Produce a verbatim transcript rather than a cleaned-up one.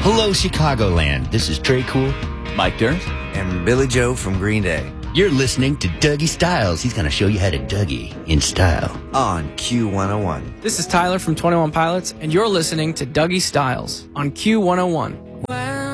Hello, Chicagoland. This is Trey Cool, Mike Dirnt, and Billy Joe from Green Day. You're listening to Dougie Styles. He's going to show you how to Dougie in style. On Q one oh one. This is Tyler from twenty-one Pilots, and you're listening to Dougie Styles on Q one oh one.